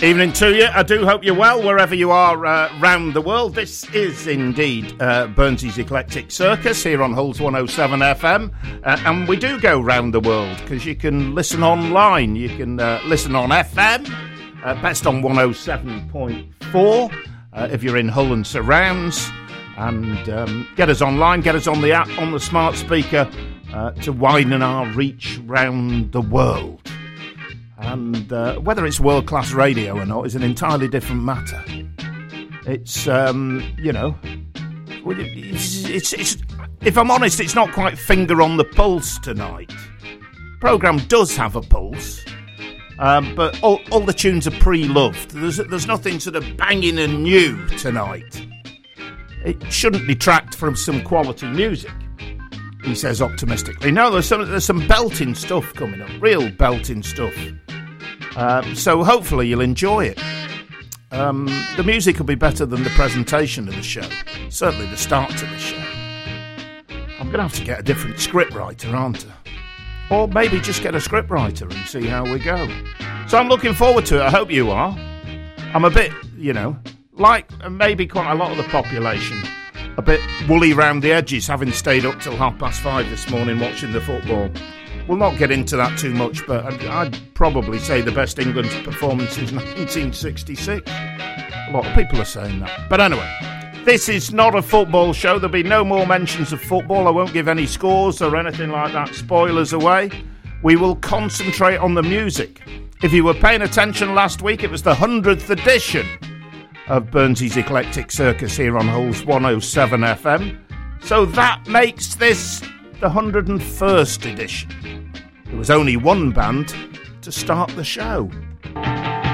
Evening to you. I do hope you're well wherever you are round the world. This is indeed Burnsy's Eclectic Circus here on Hulls 107 FM. And we do go round the world because you can listen online. You can listen on FM, best on 107.4 if you're in Hull and surrounds. And get us online, get us on the app, on the smart speaker to widen our reach round the world. And whether it's world-class radio or not is an entirely different matter. It's, it's if I'm honest, it's not quite finger on the pulse tonight. The programme does have a pulse, but all the tunes are pre-loved. There's nothing sort of banging and new tonight. It shouldn't detract from some quality music, he says optimistically. No, there's some belting stuff coming up, real belting stuff. So hopefully you'll enjoy it. The music will be better than the presentation of the show, certainly the start to the show. I'm going to have to get a different script writer, aren't I? Or maybe just get a script writer and see how we go. So I'm looking forward to it. I hope you are. I'm a bit, like maybe quite a lot of the population, a bit woolly round the edges, having stayed up till 5:30 this morning watching the football. We'll not get into that too much, but I'd probably say the best England's performance since 1966. A lot of people are saying that. But anyway, this is not a football show. There'll be no more mentions of football. I won't give any scores or anything like that, spoilers away. We will concentrate on the music. If you were paying attention last week, it was the 100th edition of Burnsy's Eclectic Circus here on Hulls 107 FM. So that makes this the 101st edition. There was only one band to start the show.